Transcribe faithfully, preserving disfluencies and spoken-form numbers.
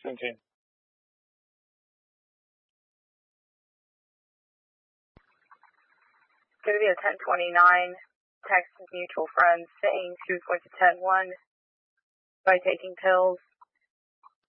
seventeen. Going to be a ten twenty-nine. Text mutual friend saying she was going to ten one by taking pills.